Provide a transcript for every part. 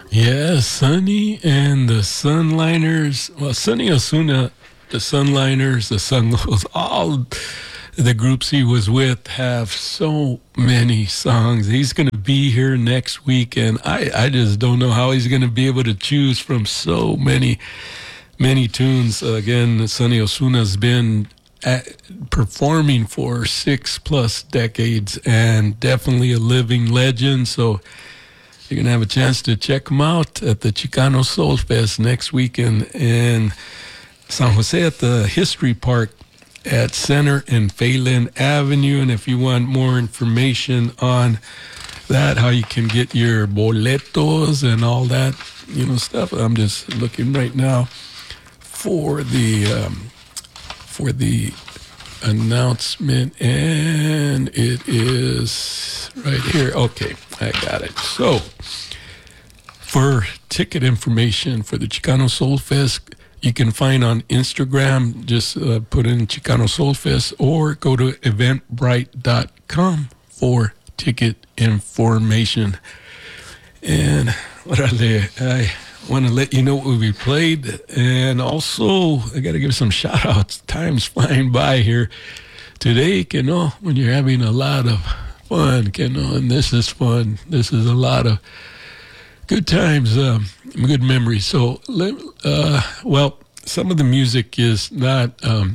Yeah, Sonny and the Sunliners. Well, Sonny Osuna, the Sunliners, the Sunglows, all the groups he was with have so many songs. He's going to be here next week, and I just don't know how he's going to be able to choose from so many tunes. Again, Sonny Osuna's been performing for 6+ decades and definitely a living legend. So you're going to have a chance to check them out at the Chicano Soul Fest next weekend in San Jose at the History Park at Center and Phelan Avenue. And if you want more information on that, how you can get your boletos and all that, stuff, I'm just looking right now for the announcement, and it is right here. Okay, I got it. So, for ticket information for the Chicano Soul Fest, you can find on Instagram, just put in Chicano Soul Fest, or go to eventbrite.com for ticket information. And I want to let you know what we played, and also I got to give some shout outs. Time's flying by here today, when you're having a lot of fun, and this is fun. This is a lot of good times, good memories. So, some of the music is not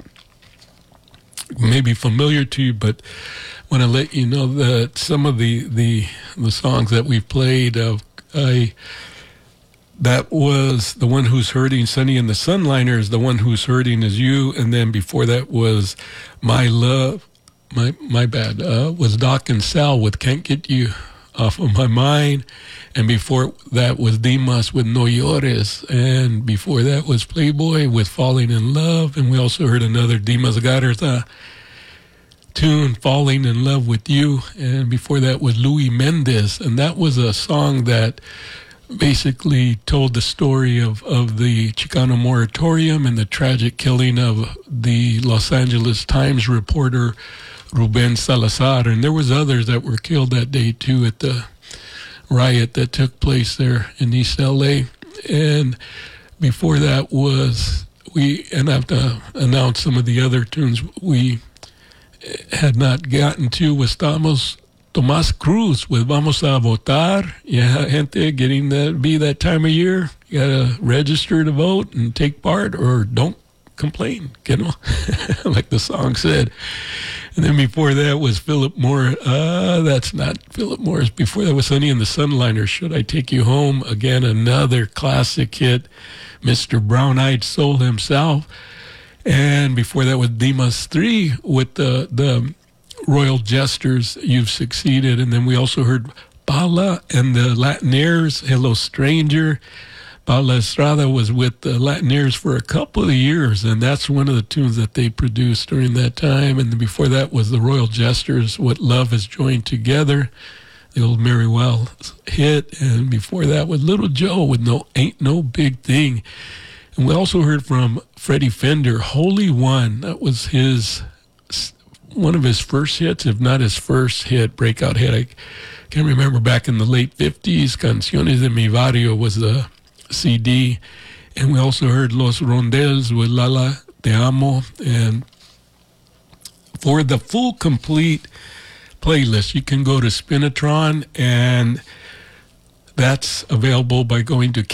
maybe familiar to you, but I want to let you know that some of the songs that we've played, that was The One Who's Hurting, Sonny and the Sunliners, The One Who's Hurting Is You, and then before that was My Love, my bad, was Doc and Sal with Can't Get You Off of My Mind, and before that was Dimas with No Llores, and before that was Playboy with Falling in Love, and we also heard another Dimas Garza tune, Falling in Love with You, and before that was Louis Mendez, and that was a song that basically told the story of the Chicano moratorium and the tragic killing of the Los Angeles Times reporter Ruben Salazar. And there was others that were killed that day too at the riot that took place there in East LA. And before that and I have to announce some of the other tunes we had not gotten to, was Tomás Cruz with Vamos a Votar. Yeah, gente, getting that be that time of year. You got to register to vote and take part, or don't complain, like the song said. And then before that was Philip Morris. That's not Philip Morris. Before that was Sonny and the Sunliners, Should I Take You Home? Again, another classic hit, Mr. Brown-Eyed Soul himself. And before that was Dimas 3 with the Royal Jesters, You've Succeeded. And then we also heard Paula and the Latinaires, Hello Stranger. Paula Estrada was with the Latinaires for a couple of years, and that's one of the tunes that they produced during that time. And then before that was the Royal Jesters, What Love Has Joined Together, the old Mary Wells hit. And before that was Little Joe with Ain't No Big Thing. And we also heard from Freddie Fender, Holy One. That was one of his first hits, if not his first hit, breakout hit. I can't remember, back in the late 50s. Canciones de Mi Barrio was the CD. And we also heard Los Rondells with Lala Te Amo. And for the full complete playlist, you can go to Spinatron, and that's available by going to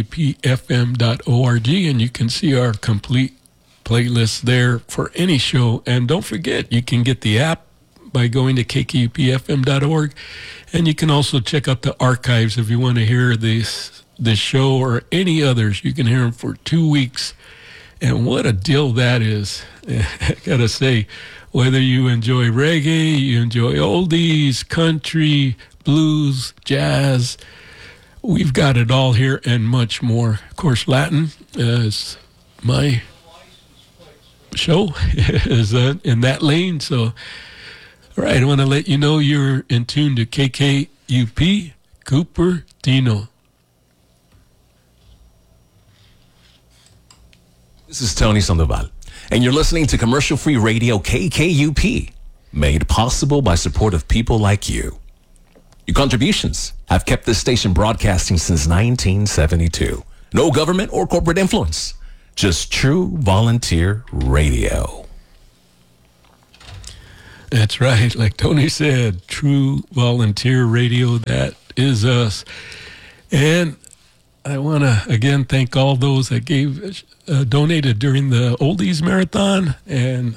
kkupfm.org, and you can see our complete playlist there for any show. And don't forget, you can get the app by going to kkupfm.org, and you can also check out the archives if you want to hear this show or any others. You can hear them for 2 weeks, and what a deal that is. I gotta say, whether you enjoy reggae, you enjoy oldies, country, blues, jazz, we've got it all here and much more. Of course, Latin is my show, is in that lane. So, all right, I want to let you know you're in tune to KKUP Cupertino. This is Tony Sandoval, and you're listening to commercial-free radio KKUP, made possible by support of people like you. Your contributions have kept this station broadcasting since 1972. No government or corporate influence, just true volunteer radio. That's right. Like Tony said, true volunteer radio. That is us. And I want to, again, thank all those that donated during the Oldies Marathon. And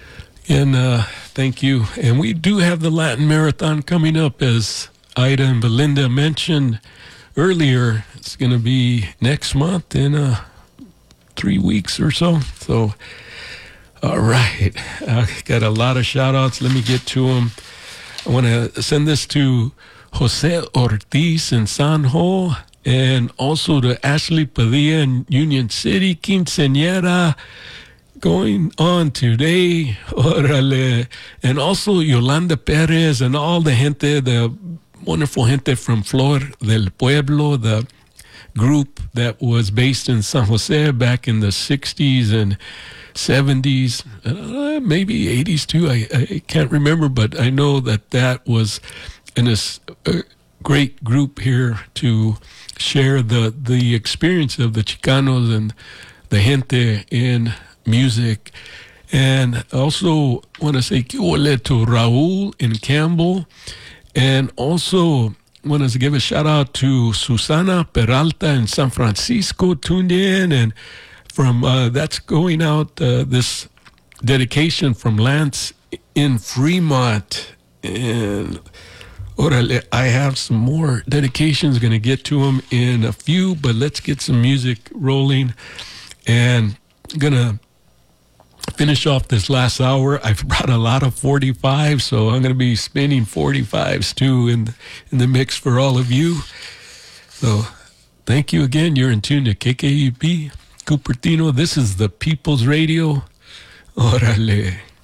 thank you. And we do have the Latin Marathon coming up, as Ida and Belinda mentioned earlier. It's going to be next month in 3 weeks or so. So, all right. I got a lot of shout outs. Let me get to them. I want to send this to Jose Ortiz in San Jo, and also to Ashley Padilla in Union City, quinceañera going on today. Orale. And also Yolanda Perez and all the gente, the wonderful gente from Flor del Pueblo, the group that was based in San Jose back in the 60s and 70s, maybe 80s too. I can't remember, but I know that was a great group here to share the experience of the Chicanos and the gente in music. And also want to say que ole to Raul in Campbell. And also want to give a shout out to Susana Peralta in San Francisco, tuned in. And from that's going out, this dedication from Lance in Fremont. And orale, I have some more dedications, going to get to them in a few, but let's get some music rolling. And I'm going to finish off this last hour. I've brought a lot of 45s, so I'm going to be spinning 45s too in the mix for all of you. So thank you again. You're in tune to KKUP Cupertino. This is the People's Radio. Orale.